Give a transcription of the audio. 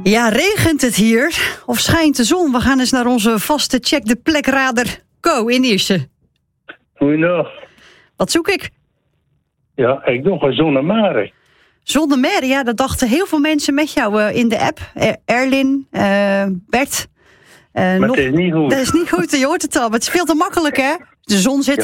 Ja, regent het hier? Of schijnt de zon? We gaan eens naar onze vaste check de plekradar Co in Ierse. Goeiedag. Wat zoek ik? Ja, ik nog een Zonnemare. Zonnemare, ja, dat dachten heel veel mensen met jou in de app. Erlin, Bert. Maar het is niet goed. Dat is niet goed, je hoort het al. Maar het is veel te makkelijk, hè? De zon zit